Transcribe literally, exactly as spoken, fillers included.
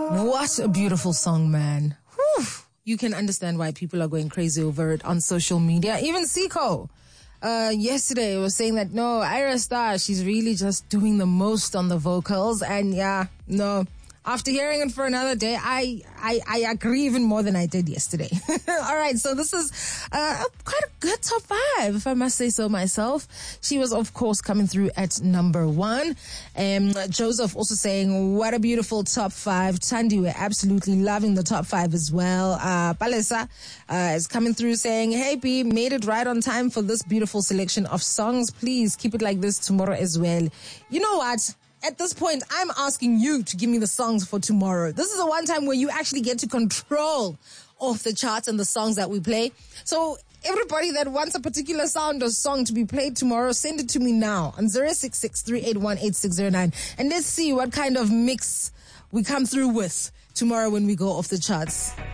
What a beautiful song, man. Whew. You can understand why people are going crazy over it on social media. Even Siko uh, yesterday was saying that, no, Ira Star, she's really just doing the most on the vocals. And yeah, no. After hearing it for another day, I, I, I agree even more than I did yesterday. All right, so this is uh, quite a good top five, if I must say so myself. She was, of course, coming through at number one. Um, Joseph also saying, what a beautiful top five. Tandi, we're absolutely loving the top five as well. Uh, Palesa uh, is coming through saying, hey, B, made it right on time for this beautiful selection of songs. Please keep it like this tomorrow as well. You know what? At this point, I'm asking you to give me the songs for tomorrow. This is the one time where you actually get to control of the charts and the songs that we play. So everybody that wants a particular sound or song to be played tomorrow, send it to me now on zero six six, three eight one, eight six zero nine. And let's see what kind of mix we come through with tomorrow when we go off the charts.